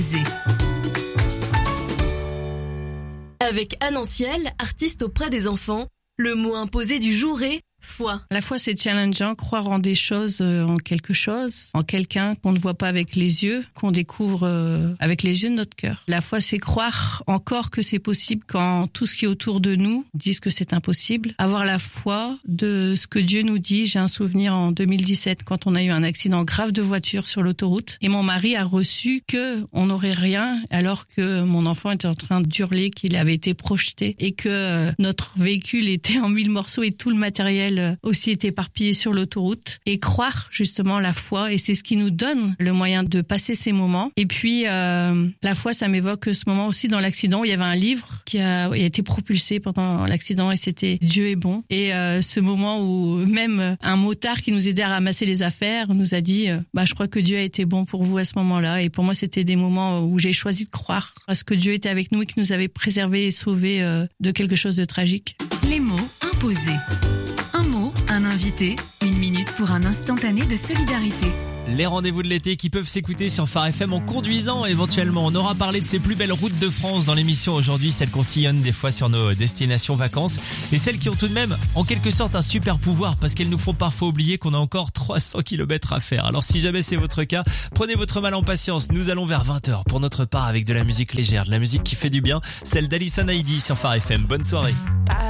imposé. Avec Anne Anciel, artiste auprès des enfants, le mot imposé du jour est foi. La foi, c'est challengeant, croire en des choses, en quelque chose, en quelqu'un qu'on ne voit pas avec les yeux, qu'on découvre avec les yeux de notre cœur. La foi, c'est croire encore que c'est possible quand tout ce qui est autour de nous disent que c'est impossible. Avoir la foi de ce que Dieu nous dit. J'ai un souvenir en 2017 quand on a eu un accident grave de voiture sur l'autoroute et mon mari a reçu que on n'aurait rien alors que mon enfant était en train d'hurler qu'il avait été projeté et que notre véhicule était en 1000 morceaux et tout le matériel aussi est éparpillé sur l'autoroute et croire justement la foi et c'est ce qui nous donne le moyen de passer ces moments. Et puis la foi, ça m'évoque ce moment aussi dans l'accident où il y avait un livre qui a été propulsé pendant l'accident et c'était Dieu est bon. Et ce moment où même un motard qui nous aidait à ramasser les affaires nous a dit je crois que Dieu a été bon pour vous à ce moment-là. Et pour moi, c'était des moments où j'ai choisi de croire à ce que Dieu était avec nous et qui nous avait préservés et sauvés de quelque chose de tragique. Les mots imposés. Un mot, un invité, 1 minute pour un instantané de solidarité. Les rendez-vous de l'été qui peuvent s'écouter sur Phare FM en conduisant éventuellement. On aura parlé de ces plus belles routes de France dans l'émission aujourd'hui, celles qu'on sillonne des fois sur nos destinations vacances et celles qui ont tout de même en quelque sorte un super pouvoir parce qu'elles nous font parfois oublier qu'on a encore 300 km à faire. Alors si jamais c'est votre cas, prenez votre mal en patience. Nous allons vers 20h pour notre part avec de la musique légère, de la musique qui fait du bien, celle d'Alissa Naïdi sur Phare FM. Bonne soirée.